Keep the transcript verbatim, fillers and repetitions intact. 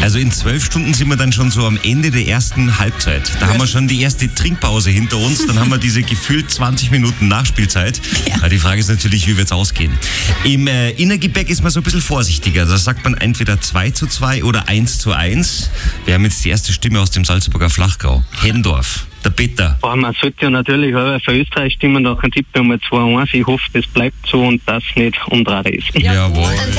Also in zwölf Stunden sind wir dann schon so am Ende der ersten Halbzeit. Da haben wir schon die erste Trinkpause hinter uns. Dann haben wir diese gefühlt zwanzig Minuten Nachspielzeit. Ja. Die Frage ist natürlich, wie wird es ausgehen? Im äh, Innergebäck ist man so ein bisschen vorsichtiger. Da sagt man entweder zwei zu zwei oder eins zu eins. Wir haben jetzt die erste Stimme aus dem Salzburger Flachgau. Hendorf. Der Peter. Oh, man sollte ja natürlich auch für Österreich stimmen, nach einem Tipp einmal zwei eins. Ich hoffe, das bleibt so und das nicht umdreht ist. Jawohl.